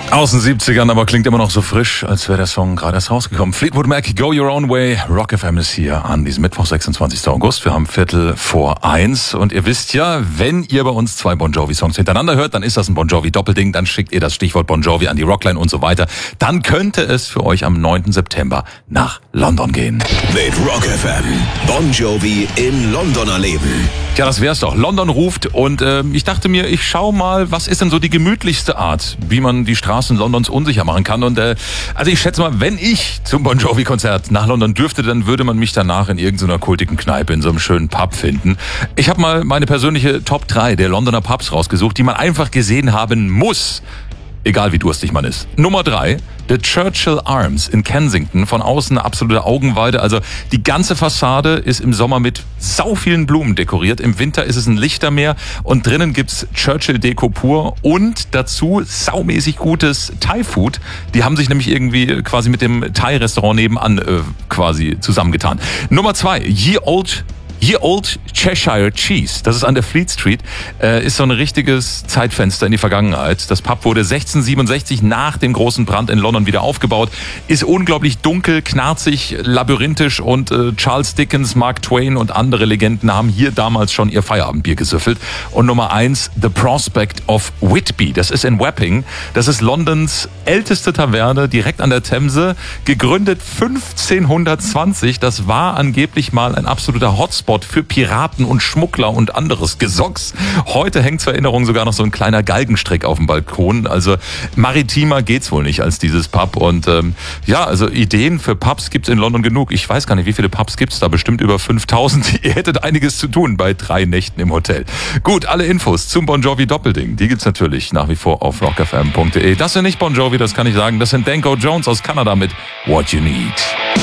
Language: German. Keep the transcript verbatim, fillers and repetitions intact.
Aus den siebzigern, aber klingt immer noch so frisch, als wäre der Song gerade erst rausgekommen. Fleetwood Mac, Go Your Own Way. Rock F M ist hier an diesem Mittwoch, sechsundzwanzigsten August. Wir haben Viertel vor eins. Und ihr wisst ja, wenn ihr bei uns zwei Bon Jovi-Songs hintereinander hört, dann ist das ein Bon Jovi-Doppelding. Dann schickt ihr das Stichwort Bon Jovi an die Rockline und so weiter. Dann könnte es für euch am neunten September nach London gehen. Mit Rock F M. Bon Jovi im Londoner Leben. Ja, das wär's doch. London ruft und äh, ich dachte mir, ich schau mal, was ist denn so die gemütlichste Art, wie man die Straßen Londons unsicher machen kann. Und äh, also ich schätze mal, wenn ich zum Bon Jovi-Konzert nach London dürfte, dann würde man mich danach in irgendeiner kultigen Kneipe in so einem schönen Pub finden. Ich habe mal meine persönliche Top drei der Londoner Pubs rausgesucht, die man einfach gesehen haben muss. Egal wie durstig man ist. Nummer drei, The Churchill Arms in Kensington. Von außen eine absolute Augenweide. Also die ganze Fassade ist im Sommer mit sau vielen Blumen dekoriert. Im Winter ist es ein Lichtermeer und drinnen gibt's Churchill-Deko pur und dazu saumäßig gutes Thai-Food. Die haben sich nämlich irgendwie quasi mit dem Thai-Restaurant nebenan äh, quasi zusammengetan. Nummer zwei, Ye Old Ye Old Cheshire Cheese, das ist an der Fleet Street, äh, ist so ein richtiges Zeitfenster in die Vergangenheit. Das Pub wurde sechzehnhundertsiebenundsechzig nach dem großen Brand in London wieder aufgebaut, ist unglaublich dunkel, knarzig, labyrinthisch und äh, Charles Dickens, Mark Twain und andere Legenden haben hier damals schon ihr Feierabendbier gesüffelt. Und Nummer eins, The Prospect of Whitby, das ist in Wapping, das ist Londons älteste Taverne, direkt an der Themse, gegründet fünfzehnhundertzwanzig, das war angeblich mal ein absoluter Hotspot für Piraten und Schmuggler und anderes Gesocks. Heute hängt zur Erinnerung sogar noch so ein kleiner Galgenstrick auf dem Balkon. Also maritimer geht's wohl nicht als dieses Pub. Und ähm, ja, also Ideen für Pubs gibt's in London genug. Ich weiß gar nicht, wie viele Pubs gibt's da? Bestimmt über fünftausend. Ihr hättet einiges zu tun bei drei Nächten im Hotel. Gut, alle Infos zum Bon Jovi Doppelding, die gibt's natürlich nach wie vor auf rock f m punkt d e. Das sind nicht Bon Jovi, das kann ich sagen. Das sind Danko Jones aus Kanada mit What You Need.